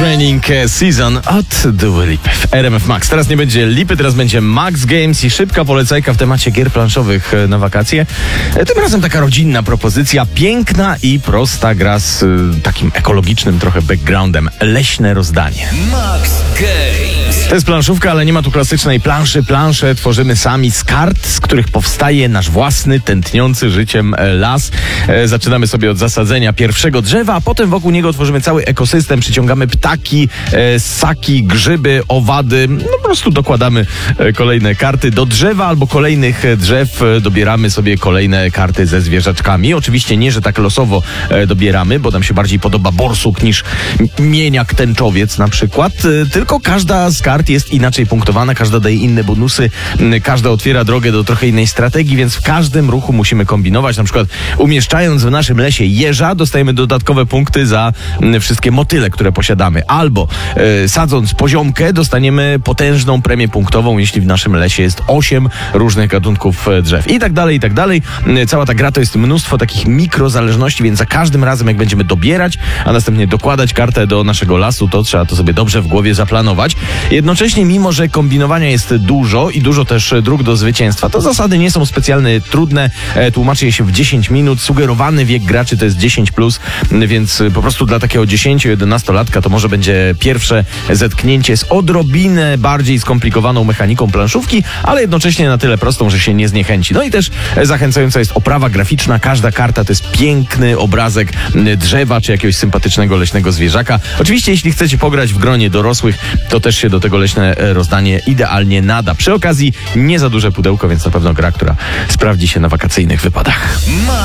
Training Season od Dua Lipy w RMF Max. Teraz nie będzie Lipy, teraz będzie Max Games i szybka polecajka w temacie gier planszowych na wakacje. Tym razem taka rodzinna propozycja, piękna i prosta gra z takim ekologicznym trochę backgroundem. Leśne rozdanie. Max Games. To jest planszówka, ale nie ma tu klasycznej planszy. Plansze tworzymy sami z kart, z których powstaje nasz własny, tętniący życiem las. Zaczynamy sobie od zasadzenia pierwszego drzewa, a potem wokół niego tworzymy cały ekosystem, przyciągamy ptaki, ssaki, grzyby, owady. No po prostu dokładamy kolejne karty do drzewa albo kolejnych drzew. Dobieramy sobie kolejne karty ze zwierzaczkami. Oczywiście nie, że tak losowo dobieramy, bo nam się bardziej podoba borsuk niż mieniak tęczowiec na przykład. Tylko każda z kart jest inaczej punktowana, każda daje inne bonusy, każda otwiera drogę do trochę innej strategii, więc w każdym ruchu musimy kombinować. Na przykład umieszczając w naszym lesie jeża, dostajemy dodatkowe punkty za wszystkie motyle, które posiadamy. Albo sadząc poziomkę, dostaniemy potężną premię punktową, jeśli w naszym lesie jest 8 różnych gatunków drzew. I tak dalej, i tak dalej. Cała ta gra to jest mnóstwo takich mikrozależności, więc za każdym razem, jak będziemy dobierać, a następnie dokładać kartę do naszego lasu, to trzeba to sobie dobrze w głowie zaplanować. Jednocześnie, mimo że kombinowania jest dużo i dużo też dróg do zwycięstwa, to zasady nie są specjalnie trudne. Tłumaczy je się w 10 minut. Sugerowany wiek graczy to jest 10+, więc po prostu dla takiego 10-11-latka to może będzie pierwsze zetknięcie z odrobinę bardziej skomplikowaną mechaniką planszówki, ale jednocześnie na tyle prostą, że się nie zniechęci. No i też zachęcająca jest oprawa graficzna. Każda karta to jest piękny obrazek drzewa czy jakiegoś sympatycznego leśnego zwierzaka. Oczywiście, jeśli chcecie pograć w gronie dorosłych, to też się do tego leśne rozdanie idealnie nada. Przy okazji nie za duże pudełko, więc na pewno gra, która sprawdzi się na wakacyjnych wypadach.